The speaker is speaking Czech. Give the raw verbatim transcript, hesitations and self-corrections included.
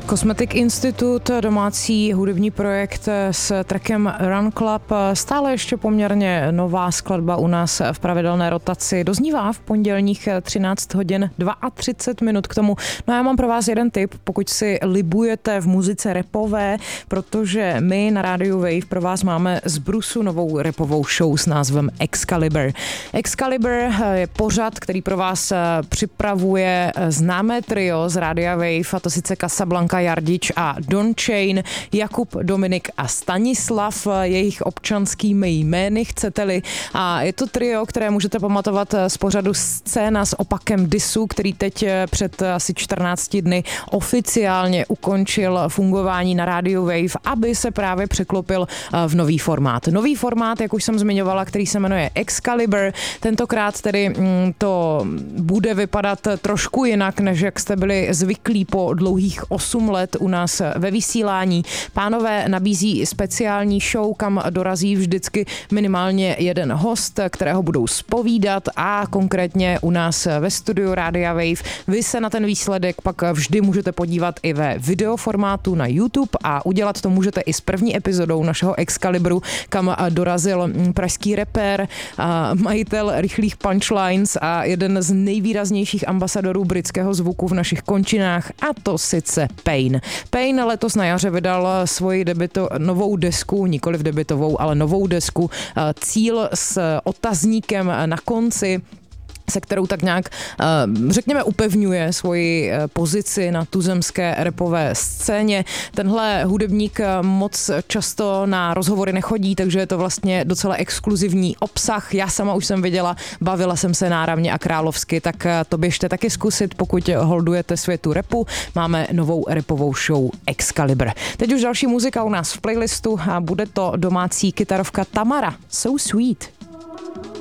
Cosmetic Institute, domácí hudební projekt s trackem Run Club, stále ještě poměrně nová skladba u nás v pravidelné rotaci. Doznívá v pondělních třináct hodin třicet dva minut k tomu. No a já mám pro vás jeden tip, pokud si libujete v muzice rapové, protože my na rádiu Wave pro vás máme z brusu novou rapovou show s názvem Excalibur. Excalibur je pořad, který pro vás připravuje známé trio z rádia Wave, a to sice Casablanca, Jardič a Don Chain, Jakub, Dominik a Stanislav, jejich občanskými jmény, chcete-li. A je to trio, které můžete pamatovat z pořadu Scéna s opakem disu, který teď před asi čtrnácti dny oficiálně ukončil fungování na rádiu Wave, aby se právě překlopil v nový formát. Nový formát, jak už jsem zmiňovala, který se jmenuje Excalibur. Tentokrát tedy to bude vypadat trošku jinak, než jak jste byli zvyklí po dlouhých osm let u nás ve vysílání. Pánové nabízí speciální show, kam dorazí vždycky minimálně jeden host, kterého budou zpovídat, a konkrétně u nás ve studiu Rádia Wave. Vy se na ten výsledek pak vždy můžete podívat i ve videoformátu na YouTube a udělat to můžete i s první epizodou našeho Excalibru, kam dorazil pražský rapper, majitel rychlých punchlines a jeden z nejvýraznějších ambasadorů britského zvuku v našich končinách, a to sice Pain. Pain letos na jaře vydal svoji debito, novou desku, nikoliv debitovou, ale novou desku Cíl s otazníkem na konci, se kterou tak nějak, řekněme, upevňuje svoji pozici na tuzemské rapové scéně. Tenhle hudebník moc často na rozhovory nechodí, takže je to vlastně docela exkluzivní obsah. Já sama už jsem viděla, bavila jsem se náramně a královsky, tak to běžte taky zkusit, pokud holdujete světu rapu. Máme novou rapovou show Excalibur. Teď už další muzika u nás v playlistu a bude to domácí kytarovka Tamara. So Sweet.